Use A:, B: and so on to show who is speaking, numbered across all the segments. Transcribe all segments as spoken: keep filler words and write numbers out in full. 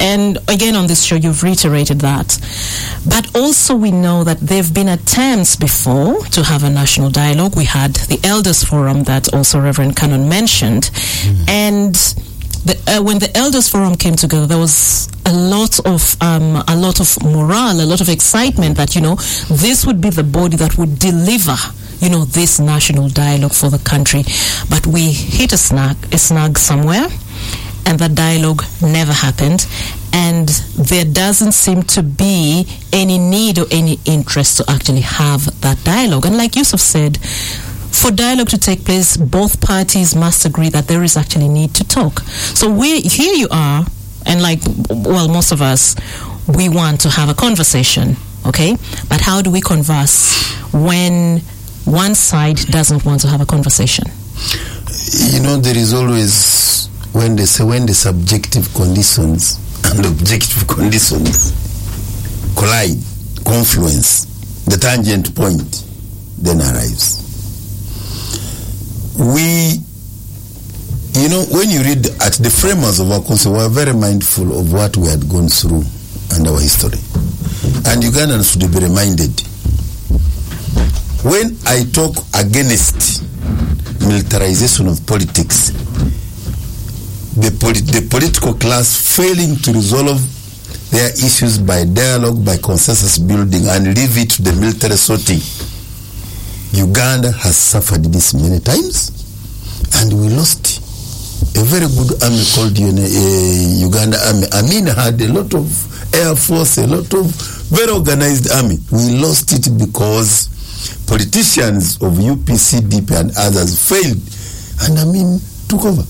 A: And again, on this show, you've reiterated that. But also we know that there have been attempts before to have a national dialogue. We had the Elders Forum that also Reverend Cannon mentioned. Mm. And the, uh, when the Elders Forum came together, there was a lot of um, a lot of morale, a lot of excitement that, you know, this would be the body that would deliver, you know, this national dialogue for the country. But we hit a snag, a snag somewhere, and that dialogue never happened. And there doesn't seem to be any need or any interest to actually have that dialogue. And like Yusuf said, for dialogue to take place, both parties must agree that there is actually need to talk. So we here you are, and like, well, most of us, we want to have a conversation, okay? But how do we converse when one side doesn't want to have a conversation?
B: You know, there is always, when they say, when the subjective conditions and objective conditions collide, confluence, the tangent point then arrives. We, you know, when you read at the framers of our council, we were very mindful of what we had gone through and our history. And Ugandans should be reminded, when I talk against militarization of politics, the, polit- the political class failing to resolve their issues by dialogue, by consensus building, and leave it to the military sorting. Uganda has suffered this many times, and we lost a very good army called uh, Uganda Army. Amin had a lot of air force, a lot of very organized army. We lost it because politicians of U P C, D P and others failed, and Amin took over.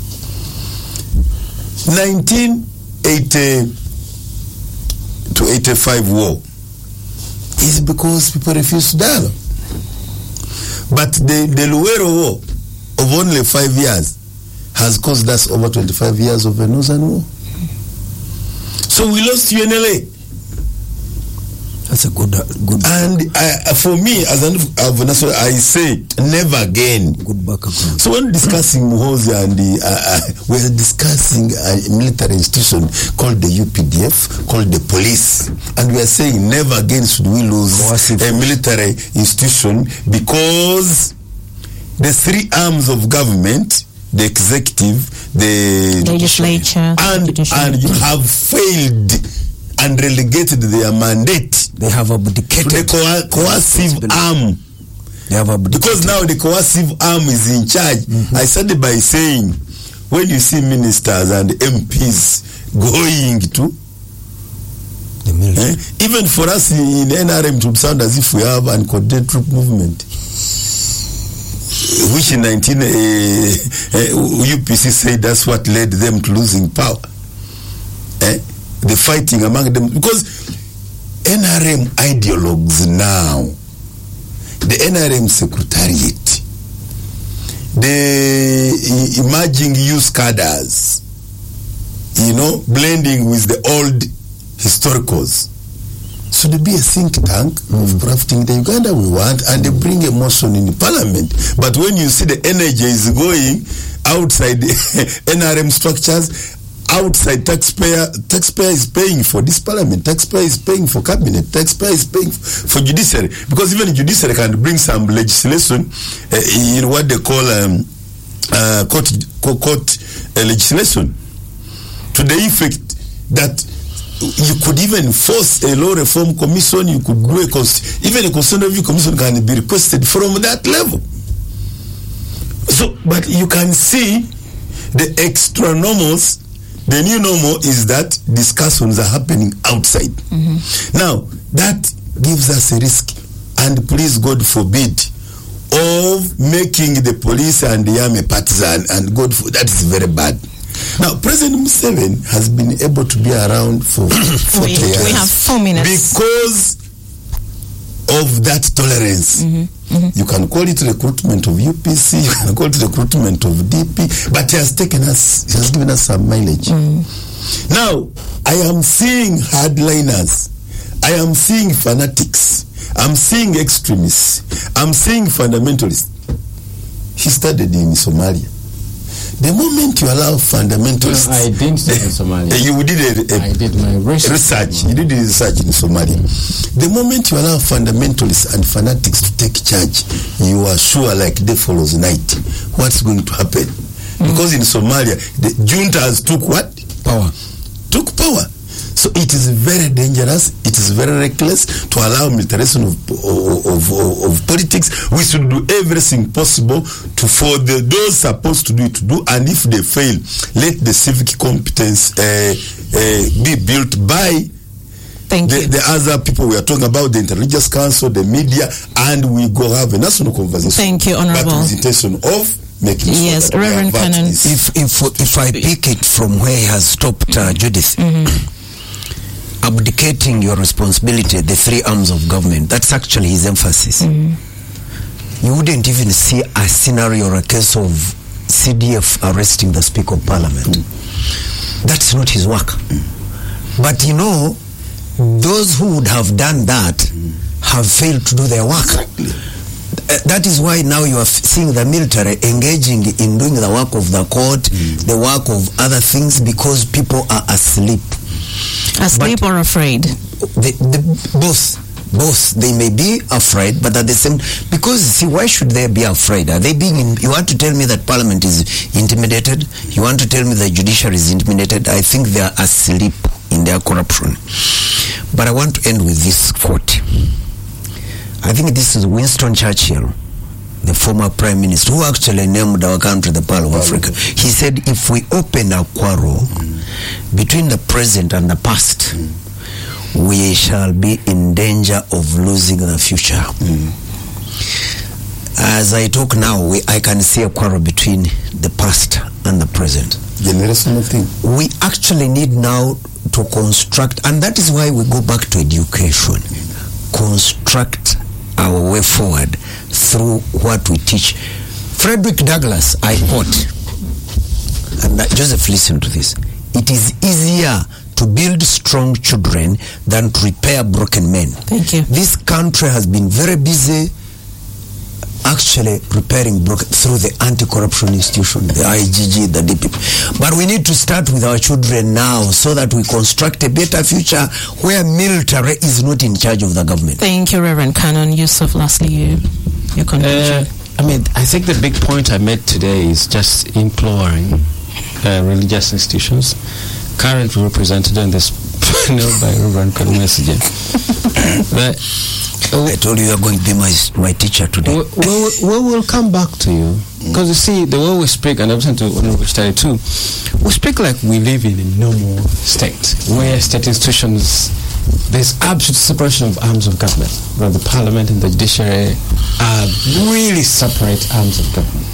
B: nineteen eighty to eighty-five war is because people refused to dialogue. But the, the Luwero War of only five years has cost us over twenty-five years of a Northern War. So we lost U N L A.
C: That's a good, uh, good.
B: And I, for me, as an National, I say never again.
C: Good background.
B: So when discussing Muhoozi and the, uh, uh, we're discussing a military institution called the U P D F, called the police, and we are saying never again should we lose Coercive. a military institution, because the three arms of government, the executive, the
A: legislature,
B: and and you have failed and relegated their mandate.
C: They have abdicated
B: to the co- coercive arm.
C: They have abdicated.
B: Because now the coercive arm is in charge. Mm-hmm. I started by saying, when you see ministers and M Ps going to, eh, even for us in N R M, it would sound as if we have uncoordinated troop movement, which in nineteen uh, uh, U P C said that's what led them to losing power. Eh? The fighting among them, because N R M ideologues now, the N R M secretariat, the emerging youth cadres, you know, blending with the old historicals, should be a think tank mm. of crafting the Uganda we want, and they bring a motion in the parliament. But when you see the energy is going outside the N R M structures, outside, taxpayer taxpayer is paying for this parliament, taxpayer is paying for cabinet, taxpayer is paying for judiciary, because even judiciary can bring some legislation uh, in what they call um, uh, court, court uh, legislation, to the effect that you could even force a law reform commission, you could do a const- even a constitutional review commission can be requested from that level. So, but you can see the extra normals. The new normal is that discussions are happening outside. Mm-hmm. Now, that gives us a risk, and please God forbid, of making the police and the army partisan, and God for that is very bad. Now, President Museveni has been able to be around for forty
A: we,
B: years.
A: We have four minutes.
B: Because of that tolerance. Mm-hmm. Mm-hmm. You can call it recruitment of U P C, you can call it recruitment of D P, but he has taken us, he has given us some mileage. Mm. Now, I am seeing hardliners, I am seeing fanatics, I'm seeing extremists, I'm seeing fundamentalists. He studied in Somalia. The moment you allow fundamentalists,
D: No, I didn't say in Somalia.
B: you did a, a
D: I did my research.
B: research. You did the research in Somalia. The moment you allow fundamentalists and fanatics to take charge, you are sure, like day follows night, what's going to happen? Mm. Because in Somalia, the junta has took what?
C: Power.
B: Took power. So it is very dangerous. It is very reckless to allow militarization of, of, of, of politics. We should do everything possible to for the those supposed to do it to do, and if they fail, let the civic competence uh, uh, be built by
A: Thank
B: the,
A: you.
B: the other people we are talking about, the Interreligious Council, the media, and we go have a national conversation.
A: Thank you,
B: But
A: Honorable.
B: with the intention of making sure
A: Yes,
B: that we
A: Reverend
B: avert
A: Cannon.
B: this.
C: If if if I pick it from where he has stopped, uh, Judith, abdicating your responsibility, the three arms of government, that's actually his emphasis. You wouldn't even see a scenario or a case of C D F arresting the Speaker of Parliament. That's not his work. But you know, those who would have done that have failed to do their work. Uh, that is why now you are f- seeing the military engaging in doing the work of the court, the work of other things, because people are asleep.
A: Asleep or afraid?
C: The, the, both. Both. They may be afraid, but at the same, because see, why should they be afraid? Are they being? In, you want to tell me that Parliament is intimidated? You want to tell me the judiciary is intimidated? I think they are asleep in their corruption. But I want to end with this quote. I think this is Winston Churchill, the former Prime Minister, who actually named our country the Pearl of Africa. He said, if we open a quarrel between the present and the past, we shall be in danger of losing the future. As I talk now, we, I can see a quarrel between the past and the present.
B: Generational thing.
C: We actually need now to construct, and that is why we go back to education. Construct our way forward through what we teach. Frederick Douglass, I quote, and that, Joseph, listen to this. It is easier to build strong children than to repair broken men.
A: Thank you.
C: This country has been very busy actually preparing broken through the anti-corruption institution, the I G G, the D P P. But we need to start with our children now so that we construct a better future where military is not in charge of the government.
A: Thank you, Reverend Cannon. Yusuf, lastly, you, your conclusion.
D: Uh, I mean, I think the big point I made today is just imploring uh, religious institutions, currently represented in this panel by Reverend Cannon Message. But
C: I told you you are going to be my, my teacher today.
D: We, we, we will come back to you, because you see, the way we speak, and I've listened to Honorable Study too, we speak like we live in a normal state, where state institutions, there's absolute separation of arms of government, where the parliament and the judiciary are really separate arms of government.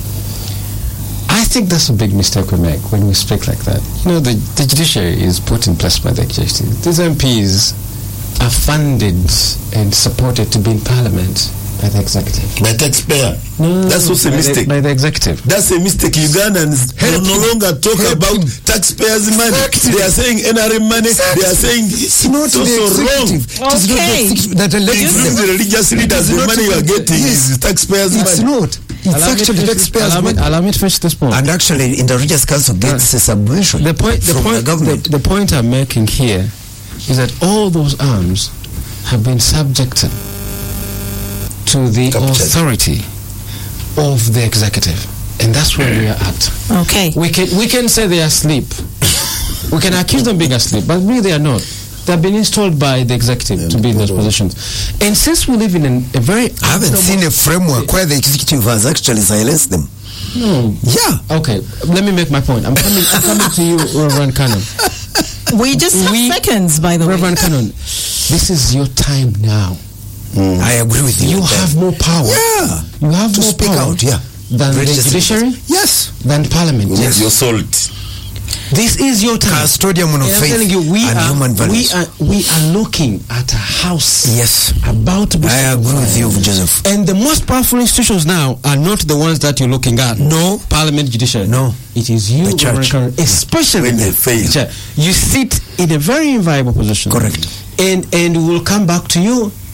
D: I think that's a big mistake we make when we speak like that. You know, the, the judiciary is put in place by the executive. These M Ps are funded and supported to be in parliament by the executive.
B: By taxpayer.
D: No,
B: That's what's a
D: by
B: mistake.
D: The, by the executive.
B: That's a mistake. Ugandans no, no longer talk about taxpayers' money. They are saying N R M money. They are saying it's,
C: It's not
B: so,
C: the
B: so wrong.
C: executive. It is not the
A: Okay.
C: executive that elects
B: Including
C: them.
B: the religious leaders,
C: is
B: the
C: not
B: money you are
C: even-
B: getting
C: yes.
B: is taxpayers'
C: It's
B: money.
C: not. It's
D: Allow me to
C: actually
D: finish-
C: taxpayers'
D: allow me,
C: money.
D: allow me to finish this point.
C: And actually, in the religious council gets a subvention
D: the point, the
C: from
D: point,
C: the government.
D: The, the point I'm making here is that all those arms have been subjected to the
B: Captured.
D: authority of the executive, and that's where we are at.
A: Okay.
D: We can we can say they are asleep. We can accuse them of being asleep, but really they are not. They've been installed by the executive
B: Yeah,
D: to be in those
B: no.
D: positions. And since we live in an, a very
C: I haven't seen a framework where the executive has actually silenced them.
D: no.
C: Yeah.
D: Okay, let me make my point. I'm coming. I'm coming to you, Reverend Cannon.
A: We just have
D: We-
A: seconds, by the way.
D: Reverend Cannon, this is your time now.
C: I agree with you.
D: You
C: with that.
D: have more power.
C: Yeah.
D: You have
C: To
D: more
C: speak
D: power
C: out, yeah.
D: than the
C: Religious
D: judiciary,
C: leaders. Yes.
D: than parliament.
B: Yes. Your salt.
D: This is your time.
C: Custodian of
D: And I'm
C: faith
D: telling you, we
C: and
D: are,
C: human
D: we
C: values.
D: are we are looking at a house
C: Yes.
D: about to be.
C: I agree with you, Joseph.
D: And the most powerful institutions now are not the ones that you're looking at.
C: No.
D: Parliament, judiciary.
C: No.
D: It is you,
C: The church.
D: Reverend Cannon, especially
B: When they
D: the
B: fail.
D: church. You sit in a very inviolable position.
C: Correct.
D: And and we will come back to you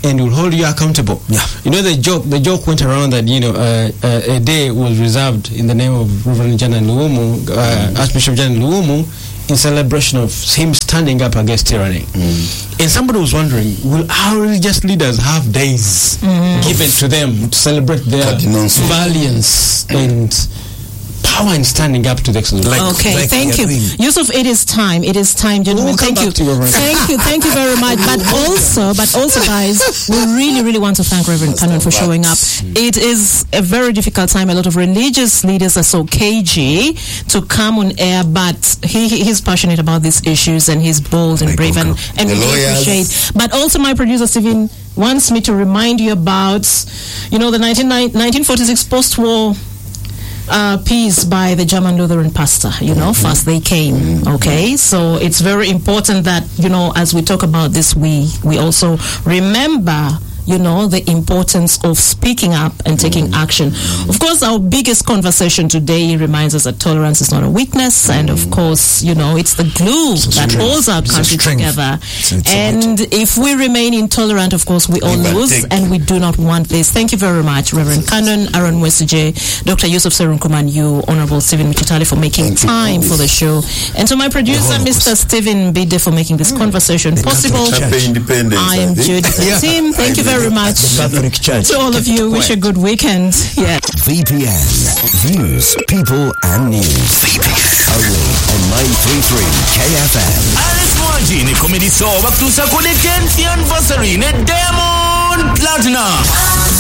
D: and will hold you accountable.
C: Yeah.
D: You know, the joke the joke went around that, you know, uh, uh, a day was reserved in the name of Reverend Janan Luomo, uh, Archbishop Janan Luomo, in celebration of him standing up against tyranny. Mm. And somebody was wondering, will our religious leaders have days mm. given to them to celebrate their valiance and power in standing up to the exodus?
A: Like, okay, like thank you. Yusuf, it is time. It is time, gentlemen.
D: We'll
A: thank you.
D: you
A: thank you. Thank you very much. But also, but also, guys, we really, really want to thank Reverend Cannon for showing up. It is a very difficult time. A lot of religious leaders are so cagey to come on air, but he he's passionate about these issues and he's bold and brave and, and we appreciate. But also, my producer, Stephen, wants me to remind you about, you know, the nineteen forty-six post-war Uh, peace by the German Lutheran pastor, you know, mm-hmm. First they came, mm-hmm. okay? So it's very important that, you know, as we talk about this, we, we also remember, you know, the importance of speaking up and taking mm-hmm. action. Of course, our biggest conversation today reminds us that tolerance is not a weakness, mm-hmm. and of course, you know, it's the glue it's that holds our country together. It's, it's and if we remain intolerant, of course, we all lose, and we do not want this. Thank you very much, Reverend Cannon, Aaron Mwesije, Doctor Yusuf Serunkuman, you, Honorable Stephen Michitale, for making Thank time for the show, and to my producer, Mister Stephen Bide, for making this conversation the possible. I am Judy yeah. Team. Thank you very very much.
C: Catholic Church.
A: To all of you, wish a good weekend. Yeah.
E: V P N. Views, people, and news. V P N. Only on nine three three K F M.
F: Alice Mwajini comedy show back to sa tenth anniversary ne Diamond Platinum.